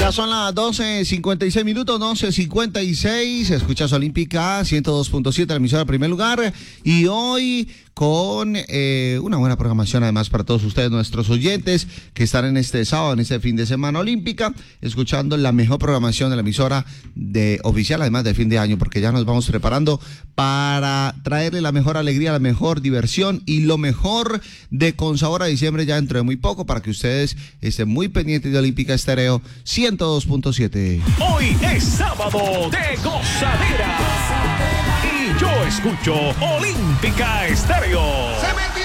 Ya son las 12:56, 12:56. Escuchas Olímpica 102.7, la emisora de primer lugar. Y hoy con una buena programación, además, para todos ustedes, nuestros oyentes, que están en este sábado, en este fin de semana olímpica, escuchando la mejor programación de la emisora oficial, además de fin de año, porque ya nos vamos preparando para traerle la mejor alegría, la mejor diversión y lo mejor de Con Sabor a Diciembre ya dentro de muy poco, para que ustedes estén muy pendientes de Olímpica Estéreo 102.7. Hoy es sábado de gozadera. Y yo escucho Olímpica Estéreo. Se metió